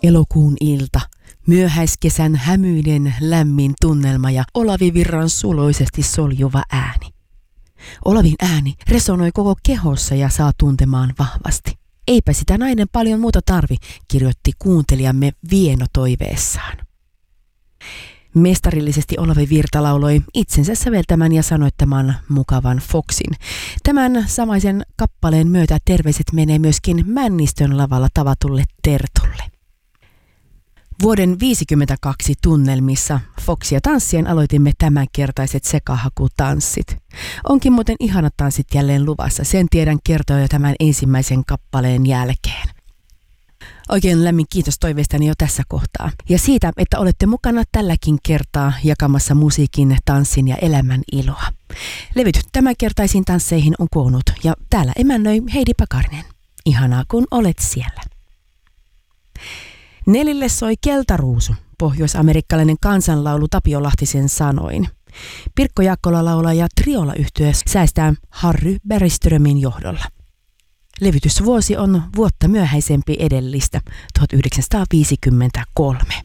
Elokuun ilta, myöhäiskesän hämyinen lämmin tunnelma ja Olavi Virran suloisesti soljuva ääni. Olavin ääni resonoi koko kehossa ja saa tuntemaan vahvasti. Eipä sitä nainen paljon muuta tarvi, kirjoitti kuuntelijamme Vieno toiveessaan. Mestarillisesti Olavi Virta lauloi itsensä säveltämän ja sanoittaman mukavan Foxin. Tämän samaisen kappaleen myötä terveiset menee myöskin Männistön lavalla tavatulle Tertulle. Vuoden 1952 tunnelmissa Foxia tanssien aloitimme tämänkertaiset sekahakutanssit. Onkin muuten ihanat tanssit jälleen luvassa, sen tiedän kertoa jo tämän ensimmäisen kappaleen jälkeen. Oikein lämmin kiitos toiveistani jo tässä kohtaa. Ja siitä, että olette mukana tälläkin kertaa jakamassa musiikin, tanssin ja elämän iloa. Levyt tämänkertaisiin tansseihin on koonnut ja täällä emännöi Heidi Pakarinen. Ihanaa kun olet siellä. Nelille soi Keltaruusu, pohjoisamerikkalainen kansanlaulu Tapio Lahtisen sanoin. Pirkko Jaakkola laulaa ja Triola-yhtye säestää Harry Bergströmin johdolla. Levytysvuosi on vuotta myöhäisempi edellistä, 1953.